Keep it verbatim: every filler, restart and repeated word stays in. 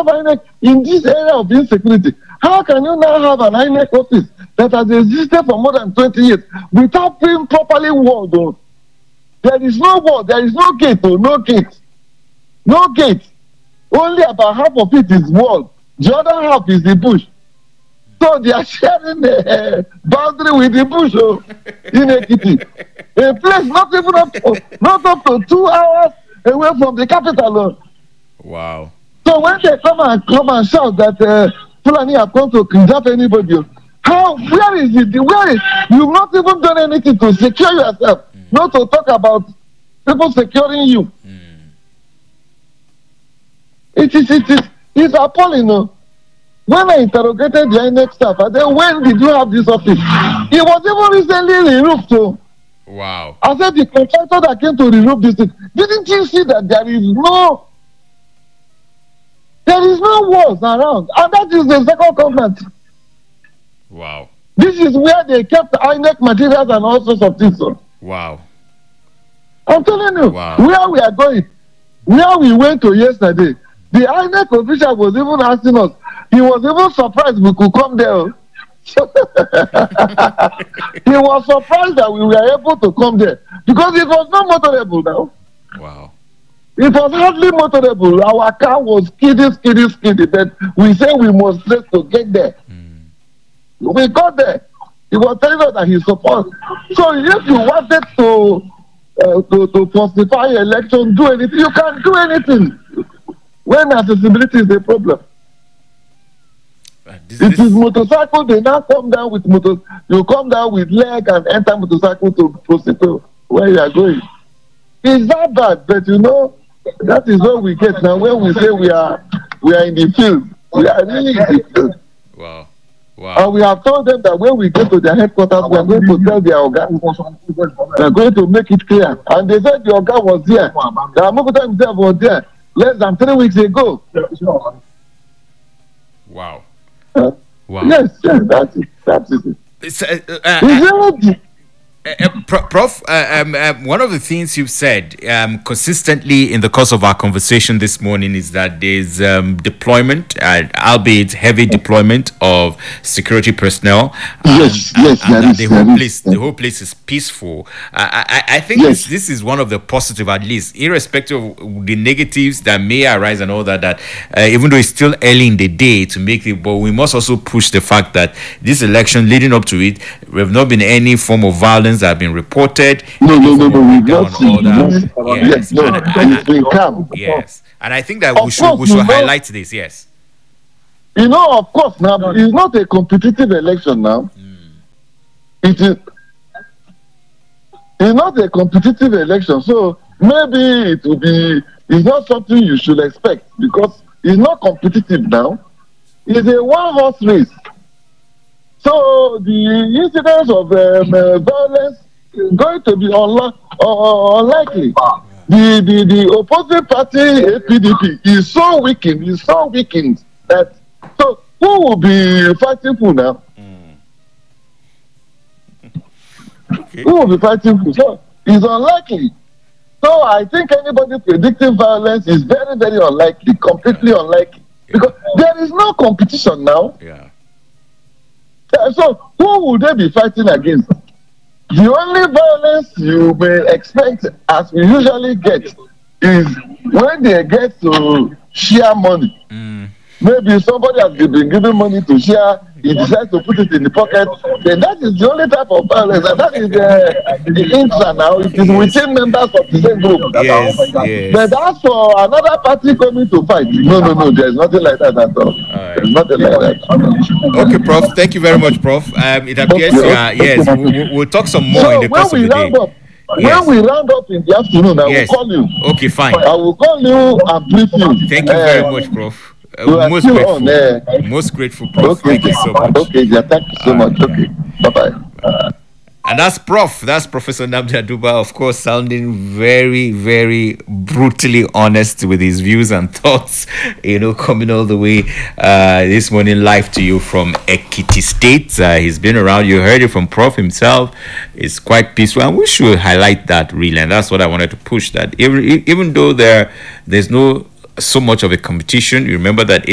have I N E C in this area of insecurity? How can you now have an I N E C office that has existed for more than twenty years without being properly walled? Oh? There is no wall, there is no gate, oh, no gate. No gate. Only about half of it is wall. The other half is the bush. So they are sharing the uh, boundary with the bush oh, in Ekiti. A place not even up to, not up to two hours away from the capital. Oh. Wow. So when they come and come and shout that uh, Fulani have come to kidnap anybody, how, where is it? Where is, you've not even done anything to secure yourself, mm. not to talk about people securing you. Mm. It is, it is, it's appalling. No? When I interrogated the I N E C staff, I said, when did you have this office? It was even recently removed. So, wow. I said, the contractor that came to remove this thing, didn't you see that there is no There is no walls around, and that is the second government. Wow. This is where they kept I N E C materials and all sorts of things. So. Wow. I'm telling you, wow. where we are going, where we went to yesterday, the I N E C official was even asking us, he was even surprised we could come there. He was surprised that we were able to come there, because it was not motorable now. Wow. It was hardly motorable. Our car was skiddy, skiddy, skiddy. But we said we must race to get there. Mm. We got there. He was telling us that he supports. So if you wanted to uh, to, to falsify election, do anything, you can do anything. When accessibility is a problem. Uh, this, it this... is motorcycle. They now come down with motor. You come down with leg and enter motorcycle to proceed to where you are going. It's that bad, but you know. That is what we get now when we say we are we are in the field. We are really in the field. Wow. Wow. And we have told them that when we get to their headquarters, we are going to tell their organ. We are going to make it clear. And they said the organ was there. The Amokuta himself was there less than three weeks ago. Wow. Uh, wow. Yes, yes, that's it. That's it. It's, uh, uh, Is Uh, uh, Prof, uh, um, um, one of the things you've said um, consistently in the course of our conversation this morning is that there's um, deployment, uh, albeit heavy deployment of security personnel. Yes, and, yes, and, and that the is, whole that place, is, the whole place is peaceful. Uh, I, I think yes. this, this is one of the positive, at least, irrespective of the negatives that may arise and all that. That uh, even though it's still early in the day to make it, but we must also push the fact that this election, leading up to it, there have not been any form of violence that have been reported. No, no, no, no, we've not seen that. Yes, yes, no, and, and, and, it's been calm. Yes, and I think that of we should course, we should you know, highlight this. Yes. You know, of course, now it's not a competitive election now. Mm. It is. It's not a competitive election, so maybe it will be. It's not something you should expect because it's not competitive now. It's a one-horse race. So the incidence of um, uh, violence is going to be unli- uh, unlikely. The, the the opposing party, A P D P, is so weakened, is so weakened that so who will be fighting for now? Mm. Okay. Who will be fighting for? So it's unlikely. So I think anybody predicting violence is very, very unlikely, completely yeah. unlikely. Because yeah. there is no competition now. Yeah. So who would they be fighting against? The only violence you may expect, as we usually get, is when they get to share money. Mm. Maybe somebody has been given money to share, he decides to put it in the pocket, then that is the only type of violence, and that is uh, the intra now. It is within members of the same group. Yes, yes. But as for another party coming to fight, no, no, no, there's nothing like that at all. all right. There's nothing like that. Okay, Prof, thank you very much, Prof. Um, it appears, okay. uh, yes, we, we'll talk some more so in the course of the day. Up, yes. When we round up in the afternoon, I yes. will call you. Okay, fine. I will call you and brief you. Thank you uh, very much, Prof. Uh, most grateful. On, uh, most grateful, Prof. Okay. Thank you so much. Okay, yeah, thank you so uh, much. Okay, bye-bye. Uh, And that's Prof. That's Professor Nnamdi Aduba, of course, sounding very, very brutally honest with his views and thoughts, you know, coming all the way uh, this morning live to you from Ekiti State. Uh, he's been around. You heard it from Prof himself. It's quite peaceful. And we should highlight that, really. And that's what I wanted to push, that even, even though there there's no so much of a competition, you remember that